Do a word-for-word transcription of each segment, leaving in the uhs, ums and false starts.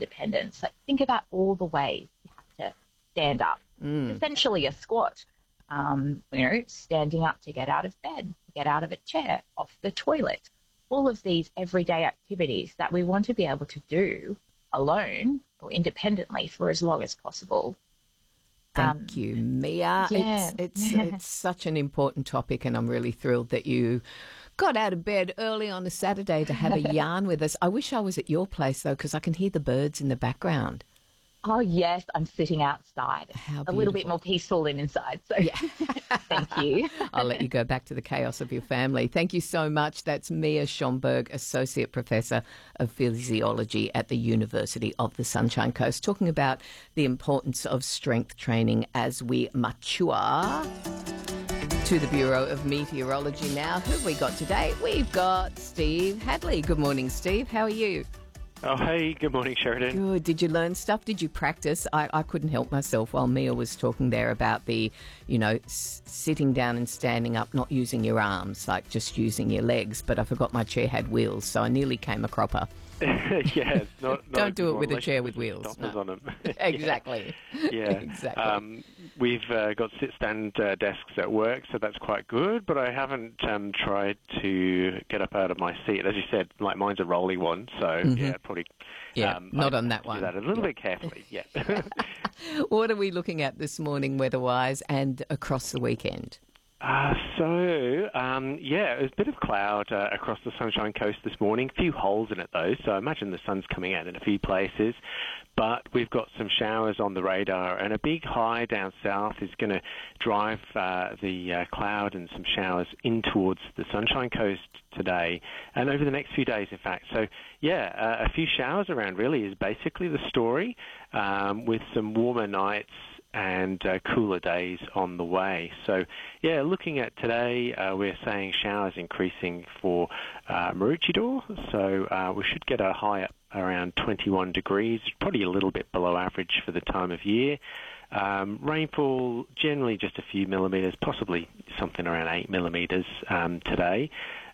independence. Like, think about all the ways you have to stand up. Mm. It's essentially a squat. Um, you know, standing up to get out of bed, to get out of a chair, off the toilet. All of these everyday activities that we want to be able to do alone or independently for as long as possible. Thank Um, you, Mia. yeah. It's, it's, it's such an important topic, and I'm really thrilled that you got out of bed early on a Saturday to have a yarn with us. I wish I was at your place, though, because I can hear the birds in the background. Oh, yes, I'm sitting outside. How a little bit beautiful. more peaceful than inside. So Yeah. thank you. I'll let you go back to the chaos of your family. Thank you so much. That's Mia Schomburg, Associate Professor of Physiology at the University of the Sunshine Coast, talking about the importance of strength training as we mature. To the Bureau of Meteorology now. Who have we got today? We've got Steve Hadley. Good morning, Steve. How are you? Oh, hey, good morning, Sheridan. Good. Did you learn stuff? Did you practice? I, I couldn't help myself while Mia was talking there about the, you know, s- sitting down and standing up, not using your arms, like just using your legs. But I forgot my chair had wheels, so I nearly came a cropper. yeah, it's not, not Don't do it one with a unless chair you with put wheels. stoppers No. on them. Exactly. Yeah, Exactly. Um, we've uh, got sit-stand uh, desks at work, so that's quite good. But I haven't um, tried to get up out of my seat. As you said, like mine's a rolling one, so Mm-hmm. yeah, probably. Yeah, um, not I'd on that have to one. Do that a little Yeah. bit carefully. Yeah. What are we looking at this morning weather-wise and across the weekend? Uh, so, um, yeah, there's a bit of cloud uh, across the Sunshine Coast this morning. A few holes in it, though, so I imagine the sun's coming out in a few places. But we've got some showers on the radar, and a big high down south is going to drive uh, the uh, cloud and some showers in towards the Sunshine Coast today and over the next few days, in fact. So, yeah, uh, a few showers around really is basically the story, um, with some warmer nights and uh, cooler days on the way. So, yeah, looking at today, uh, we're saying showers increasing for uh, Maroochydore, so uh, we should get a high up around twenty-one degrees, probably a little bit below average for the time of year. Um, rainfall, generally just a few millimetres, possibly something around eight millimetres um, today.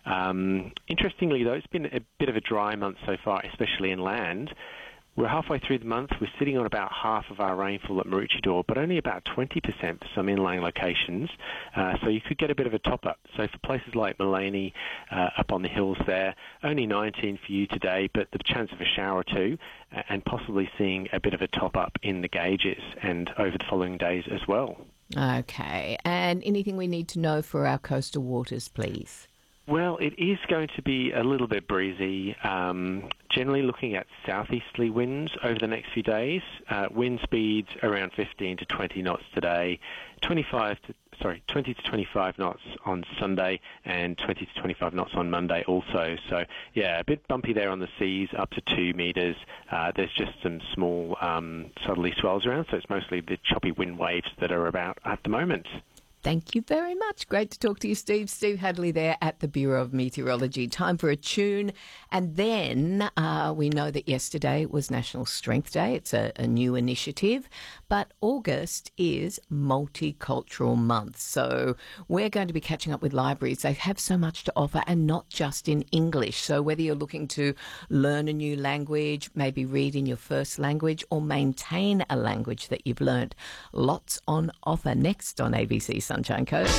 Um, interestingly, though, it's been a bit of a dry month so far, especially inland. We're halfway through the month. We're sitting on about half of our rainfall at Maroochydore, but only about twenty percent for some inland locations. Uh, so you could get a bit of a top-up. So for places like Mullaney, uh, up on the hills there, only nineteen for you today, but the chance of a shower or two, uh, and possibly seeing a bit of a top-up in the gauges and over the following days as well. Okay. And anything we need to know for our coastal waters, please? Well, it is going to be a little bit breezy, um, generally looking at southeasterly winds over the next few days. Uh, wind speeds around fifteen to twenty knots today, twenty-five to, sorry, twenty to twenty-five knots on Sunday, and twenty to twenty-five knots on Monday also. So, yeah, a bit bumpy there on the seas, up to two metres. Uh, there's just some small um, southerly swells around, so it's mostly the choppy wind waves that are about at the moment. Thank you very much. Great to talk to you, Steve. Steve Hadley there at the Bureau of Meteorology. Time for a tune. And then uh, we know that yesterday was National Strength Day. It's a, a new initiative. But August is Multicultural Month. So we're going to be catching up with libraries. They have so much to offer, and not just in English. So whether you're looking to learn a new language, maybe read in your first language, or maintain a language that you've learnt, lots on offer next on A B C Sunshine Coast.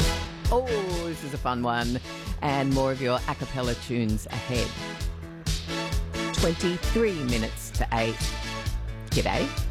Oh, this is a fun one. And more of your a cappella tunes ahead. twenty-three minutes to eight. G'day.